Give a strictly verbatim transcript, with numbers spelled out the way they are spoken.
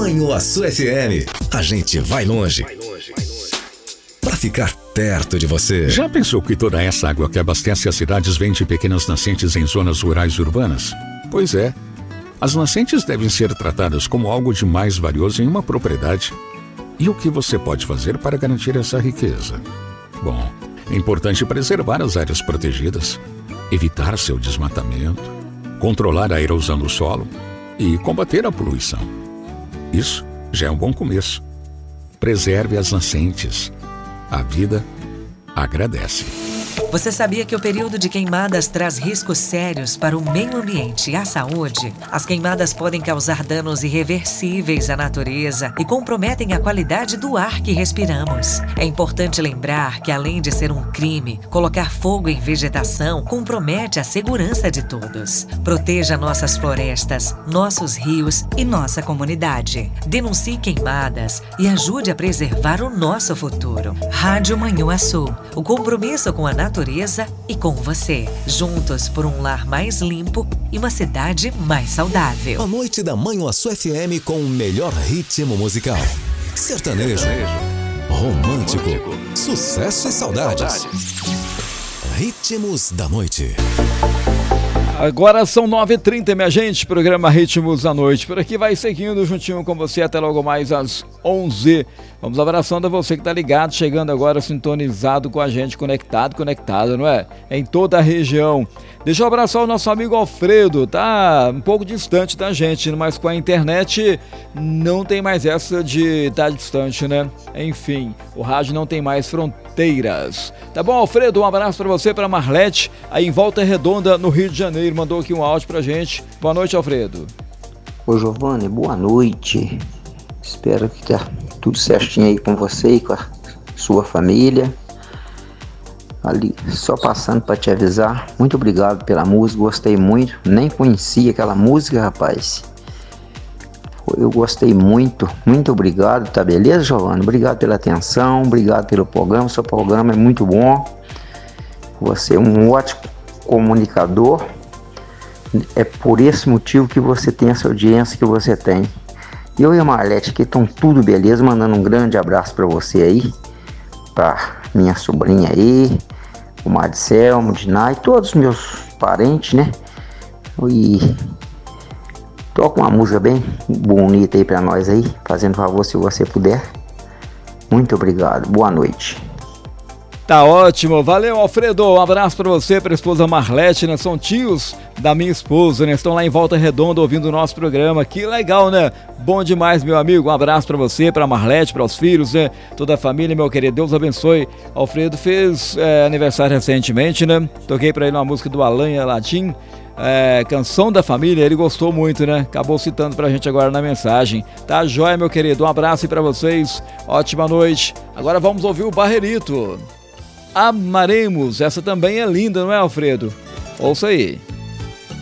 Manhuaçu F M. A gente vai longe para ficar perto de você. Já pensou que toda essa água que abastece as cidades vem de pequenas nascentes em zonas rurais e urbanas? Pois é. As nascentes devem ser tratadas como algo de mais valioso em uma propriedade. E o que você pode fazer para garantir essa riqueza? Bom, é importante preservar as áreas protegidas, evitar seu desmatamento, controlar a erosão do solo e combater a poluição. Isso já é um bom começo. Preserve as nascentes. A vida agradece. Você sabia que o período de queimadas traz riscos sérios para o meio ambiente e a saúde? As queimadas podem causar danos irreversíveis à natureza e comprometem a qualidade do ar que respiramos. É importante lembrar que, além de ser um crime, colocar fogo em vegetação compromete a segurança de todos. Proteja nossas florestas, nossos rios e nossa comunidade. Denuncie queimadas e ajude a preservar o nosso futuro. Rádio Manhuaçu, o compromisso com a natureza e com você. Juntos por um lar mais limpo e uma cidade mais saudável. A noite da Manhuaçu F M com o melhor ritmo musical. Sertanejo, romântico, sucesso e saudades. Ritmos da noite. Agora são nove e trinta, minha gente, programa Ritmos da Noite. Por aqui vai seguindo juntinho com você até logo mais às onze. Vamos abraçando a você que tá ligado, chegando agora sintonizado com a gente, conectado, conectado, não é? Em toda a região. Deixa eu abraçar o nosso amigo Alfredo, tá um pouco distante da gente, mas com a internet não tem mais essa de estar distante, né? Enfim, o rádio não tem mais fronteiras. Tá bom, Alfredo? Um abraço pra você, pra Marlete, aí em Volta Redonda, no Rio de Janeiro. Mandou aqui um áudio pra gente. Boa noite, Alfredo. Ô, Giovanni, boa noite. Espero que tá tudo certinho aí com você e com a sua família. Ali, só passando para te avisar, muito obrigado pela música, gostei muito, nem conhecia aquela música, rapaz. Eu gostei muito, muito obrigado, tá beleza, Giovanni? Obrigado pela atenção, obrigado pelo programa, seu programa é muito bom. Você é um ótimo comunicador, é por esse motivo que você tem essa audiência que você tem. Eu e a Marlete aqui estão tudo beleza, mandando um grande abraço para você aí, pra minha sobrinha aí, o Marcelo, o Dinai, todos os meus parentes, né? E toca uma música bem bonita aí pra nós aí, fazendo favor se você puder. Muito obrigado, boa noite. Tá ótimo, valeu, Alfredo, um abraço pra você, pra esposa Marlete, né? São tios da minha esposa, né? Estão lá em Volta Redonda ouvindo o nosso programa, que legal, né? Bom demais, meu amigo, um abraço pra você, pra Marlete, para os filhos, né? Toda a família, meu querido, Deus abençoe. Alfredo fez é, aniversário recentemente, né? Toquei pra ele uma música do Alan Latim, é, Canção da Família, ele gostou muito, né? Acabou citando pra gente agora na mensagem. Tá joia, meu querido, um abraço aí pra vocês, ótima noite. Agora vamos ouvir o Barrerito. Amaremos, essa também é linda, não é, Alfredo? Ouça aí.